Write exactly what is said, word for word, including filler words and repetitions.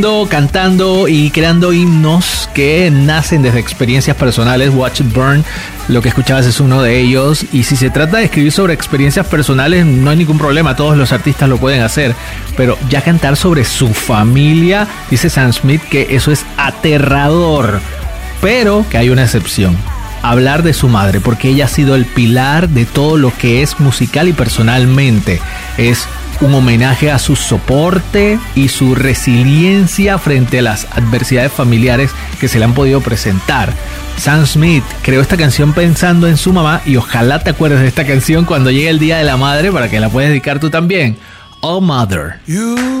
cantando y creando himnos que nacen desde experiencias personales. Watch It Burn, lo que escuchabas es uno de ellos, y si se trata de escribir sobre experiencias personales no hay ningún problema, todos los artistas lo pueden hacer, pero ya cantar sobre su familia, dice Sam Smith que eso es aterrador, pero que hay una excepción: hablar de su madre, porque ella ha sido el pilar de todo lo que es musical y personalmente. Es un homenaje a su soporte y su resiliencia frente a las adversidades familiares que se le han podido presentar. Sam Smith creó esta canción pensando en su mamá, y ojalá te acuerdes de esta canción cuando llegue el Día de la Madre para que la puedas dedicar tú también. Oh Mother. You